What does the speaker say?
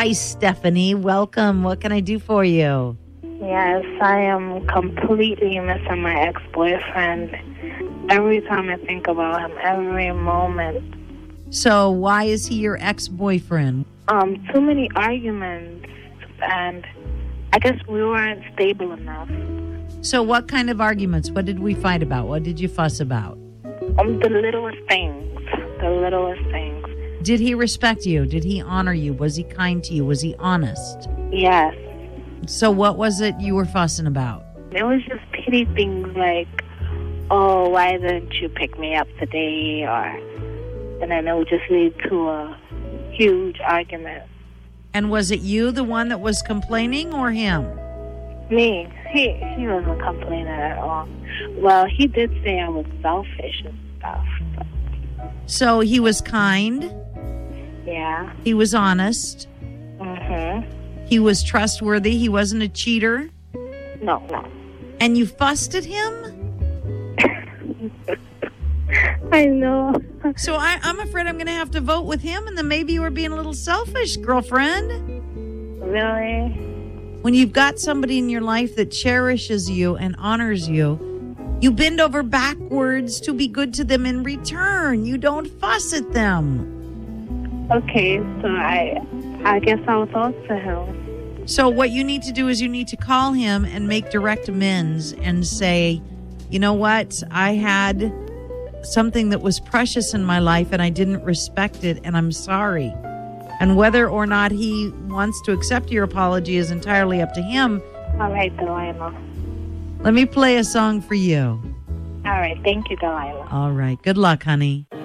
Hi, Stephanie. Welcome. What can I do for you? Yes, I am completely missing my ex-boyfriend. Every time I think about him, every moment. So why is he your ex-boyfriend? Too many arguments, and I guess we weren't stable enough. So what kind of arguments? What did we fight about? What did you fuss about? The littlest things. The littlest things. Did he respect you? Did he honor you? Was he kind to you? Was he honest? Yes. So what was it you were fussing about? It was just petty things like, oh, why didn't you pick me up today? And then it would just lead to a huge argument. And was it you, the one that was complaining, or him? Me. He wasn't complaining at all. Well, he did say I was selfish and stuff. But So he was kind. yeah. He was honest. Mm-hmm. He was trustworthy. He wasn't a cheater. No. And you fussed at him? I know. So I'm afraid I'm going to have to vote with him, and then maybe you were being a little selfish, girlfriend. Really? When you've got somebody in your life that cherishes you and honors you, you bend over backwards to be good to them in return. You don't fuss at them. Okay, so I guess I'll talk to him. So what you need to do is you need to call him and make direct amends and say, you know what? I had something that was precious in my life and I didn't respect it, and I'm sorry. And whether or not he wants to accept your apology is entirely up to him. All right, Delilah. Let me play a song for you. All right, thank you, Delilah. All right. Good luck, honey.